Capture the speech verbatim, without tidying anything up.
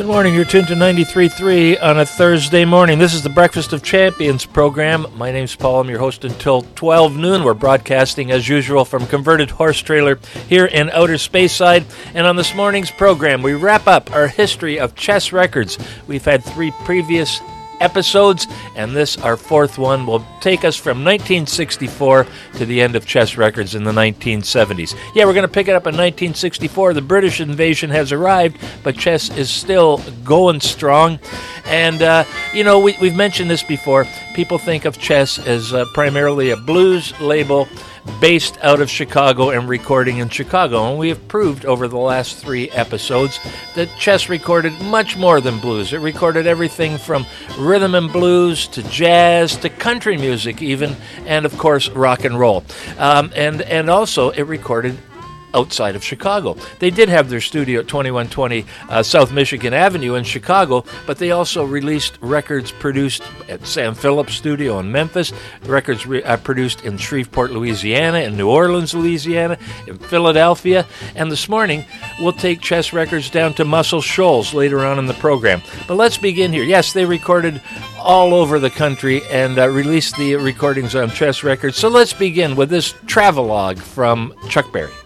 Good morning. You're tuned to ninety-three point three on a Thursday morning. This is the Breakfast of Champions program. My name's Paul. I'm your host until twelve noon. We're broadcasting, as usual, from Converted Horse Trailer here in Outer Speyside. And on this morning's program, we wrap up our history of chess records. We've had three previous episodes, and this, our fourth one, will take us from nineteen sixty-four to the end of chess records in the nineteen seventies. Yeah, we're going to pick it up in nineteen sixty-four. The British invasion has arrived, but chess is still going strong. And, uh, you know, we, we've mentioned this before. People think of chess as uh, primarily a blues label based out of Chicago and recording in Chicago. And we have proved over the last three episodes that chess recorded much more than blues. It recorded everything from rhythm and blues to jazz to country music even, and of course rock and roll. Um, and, and also it recorded outside of Chicago. They did have their studio at twenty-one twenty uh, South Michigan Avenue in Chicago, but they also released records produced at Sam Phillips Studio in Memphis, records re- uh, produced in Shreveport, Louisiana, in New Orleans, Louisiana, in Philadelphia, and this morning we'll take chess records down to Muscle Shoals later on in the program. But let's begin here. Yes, they recorded all over the country and uh, released the recordings on chess records, so let's begin with this travelogue from Chuck Berry.